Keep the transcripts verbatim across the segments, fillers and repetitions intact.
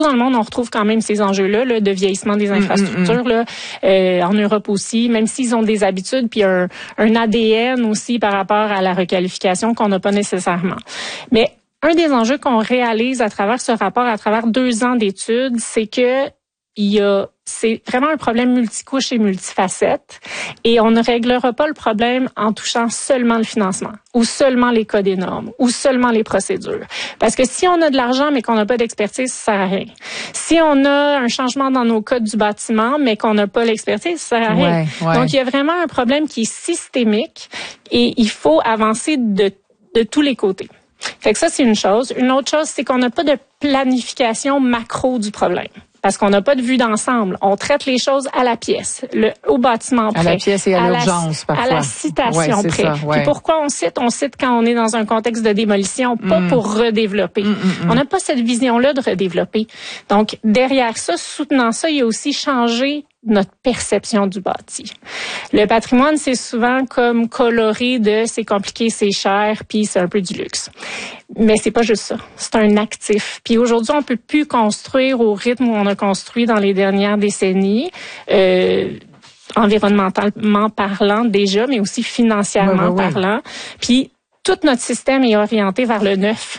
dans le monde, on retrouve quand même ces enjeux-là là, de vieillissement des infrastructures. Là, euh, en Europe aussi, même s'ils ont des habitudes puis un, un A D N aussi par rapport à la requalification qu'on n'a pas nécessairement. Mais un des enjeux qu'on réalise à travers ce rapport, à travers deux ans d'études, c'est que il y a, c'est vraiment un problème multicouche et multifacette, et on ne réglera pas le problème en touchant seulement le financement, ou seulement les codes et normes, ou seulement les procédures. Parce que si on a de l'argent mais qu'on n'a pas d'expertise, ça sert à rien. Si on a un changement dans nos codes du bâtiment mais qu'on n'a pas l'expertise, ça sert à rien. Ouais, ouais. Donc il y a vraiment un problème qui est systémique et il faut avancer de, de tous les côtés. Fait que ça, c'est une chose. Une autre chose, c'est qu'on n'a pas de planification macro du problème. Parce qu'on n'a pas de vue d'ensemble. On traite les choses à la pièce, le, au bâtiment près. À la pièce et à, à l'urgence, la, parfois. À la citation ouais, près. Ça, ouais. Puis pourquoi on cite? On cite quand on est dans un contexte de démolition, pas mm. pour redévelopper. Mm, mm, mm. On n'a pas cette vision-là de redévelopper. Donc, derrière ça, soutenant ça, il y a aussi changé notre perception du bâti. Le patrimoine, c'est souvent comme coloré de c'est compliqué, c'est cher, puis c'est un peu du luxe. Mais c'est pas juste ça. C'est un actif. Puis aujourd'hui, on peut plus construire au rythme où on a construit dans les dernières décennies, euh, environnementalement parlant déjà, mais aussi financièrement oui, oui, oui. parlant. Puis tout notre système est orienté vers le neuf.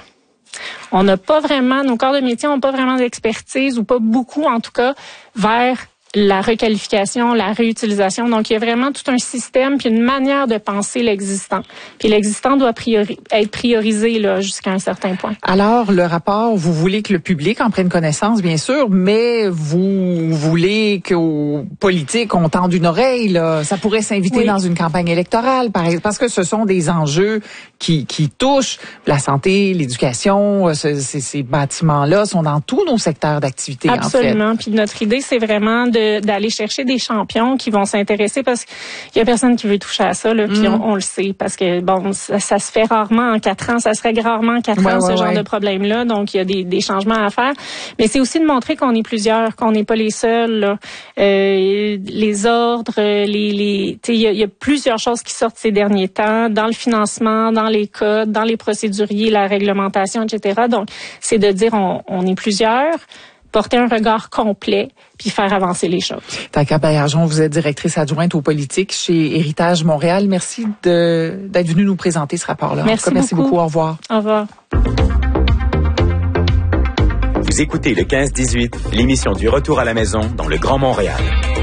On n'a pas vraiment, nos corps de métier n'ont pas vraiment d'expertise, ou pas beaucoup en tout cas, vers la requalification, la réutilisation. Donc, il y a vraiment tout un système puis une manière de penser l'existant. Puis l'existant doit priori- être priorisé là jusqu'à un certain point. Alors, le rapport, vous voulez que le public en prenne connaissance, bien sûr, mais vous voulez qu'aux politiques, on tende une oreille. Là. Ça pourrait s'inviter oui. dans une campagne électorale, par exemple, parce que ce sont des enjeux qui, qui touchent la santé, l'éducation. Ce, ces, ces bâtiments-là sont dans tous nos secteurs d'activité, en fait. Absolument. Puis notre idée, c'est vraiment de d'aller chercher des champions qui vont s'intéresser, parce qu'il y a personne qui veut toucher à ça, là, puis mm. on, on le sait, parce que bon, ça, ça se fait rarement en quatre ans, ça se règle rarement en quatre ouais, ans, ouais, ce genre ouais. de problème-là, donc il y a des, des changements à faire, mais c'est aussi de montrer qu'on est plusieurs, qu'on n'est pas les seuls, là. Euh, les ordres, les, les tu sais, il y, y a plusieurs choses qui sortent ces derniers temps, dans le financement, dans les codes, dans les procéduriers, la réglementation, et cetera. Donc, c'est de dire on, on est plusieurs, porter un regard complet, puis faire avancer les choses. Taka Baillargeon, vous êtes directrice adjointe aux politiques chez Héritage Montréal. Merci de, d'être venue nous présenter ce rapport-là. Merci, en tout cas, merci beaucoup. beaucoup. Au revoir. Au revoir. Vous écoutez le quinze dix-huit, l'émission du retour à la maison dans le Grand Montréal.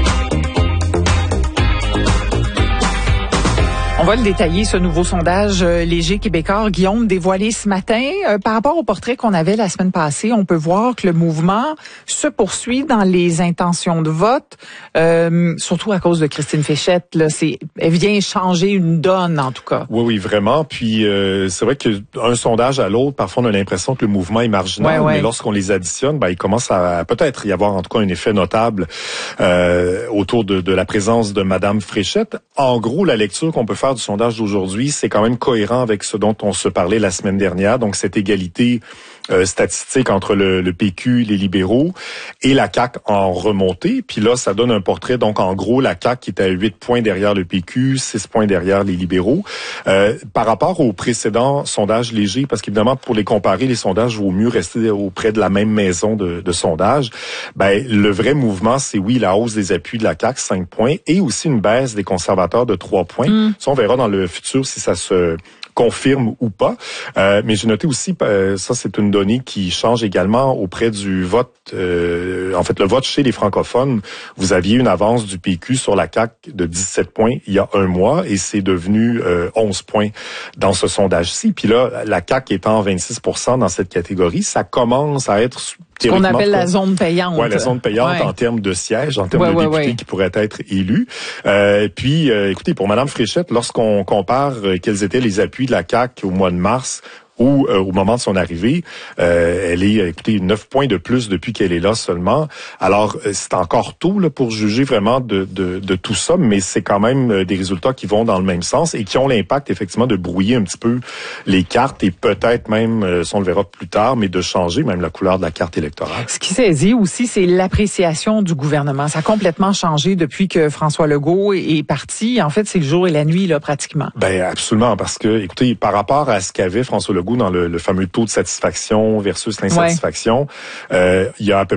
On va le détailler, ce nouveau sondage euh, Léger Québécois, Guillaume, dévoilé ce matin. Euh, par rapport au portrait qu'on avait la semaine passée, on peut voir que le mouvement se poursuit dans les intentions de vote, euh, surtout à cause de Christine Féchette. Là, c'est, elle vient changer une donne, en tout cas. Oui, oui, vraiment. Puis euh, c'est vrai qu'un sondage à l'autre, parfois on a l'impression que le mouvement est marginal, ouais, ouais. mais lorsqu'on les additionne, ben, il commence à peut-être y avoir en tout cas un effet notable euh, autour de, de la présence de Madame Féchette. En gros, la lecture qu'on peut faire du sondage d'aujourd'hui, c'est quand même cohérent avec ce dont on se parlait la semaine dernière. Donc, cette égalité euh, statistique entre le, le P Q, les libéraux et la C A Q en remontée. Puis là, ça donne un portrait. Donc, en gros, la C A Q qui est à huit points derrière le P Q, six points derrière les libéraux. Euh, par rapport aux précédents sondages légers, parce qu'évidemment, pour les comparer, les sondages, vaut mieux rester auprès de la même maison de, de sondage. Ben, le vrai mouvement, c'est oui, la hausse des appuis de la C A Q, cinq points, et aussi une baisse des conservateurs de trois points. Mm. Ça, on verra dans le futur si ça se confirme ou pas. Euh, mais j'ai noté aussi, euh, ça c'est une donnée qui change également auprès du vote, euh, en fait le vote chez les francophones. Vous aviez une avance du P Q sur la C A Q de dix-sept points il y a un mois et c'est devenu euh, onze points dans ce sondage-ci. Puis là, la C A Q étant vingt-six pour cent dans cette catégorie, ça commence à être... Ce qu'on appelle la zone payante. Oui, la zone payante ouais. en termes de sièges, en termes ouais, de ouais, députés ouais. qui pourraient être élus. Euh, puis, euh, écoutez, pour Mme Féchette, lorsqu'on compare euh, quels étaient les appuis de la C A Q au mois de mars, ou euh, au moment de son arrivée, euh, elle est, écoutez, neuf points de plus depuis qu'elle est là seulement. Alors, euh, c'est encore tôt là, pour juger vraiment de, de, de tout ça, mais c'est quand même euh, des résultats qui vont dans le même sens et qui ont l'impact, effectivement, de brouiller un petit peu les cartes et peut-être même, euh, ça on le verra plus tard, mais de changer même la couleur de la carte électorale. Ce qui saisit aussi, c'est l'appréciation du gouvernement. Ça a complètement changé depuis que François Legault est parti. En fait, c'est le jour et la nuit, là, pratiquement. Ben absolument, parce que, écoutez, par rapport à ce qu'avait François Legault dans le, le fameux taux de satisfaction versus l'insatisfaction, ouais. euh, il y a à peu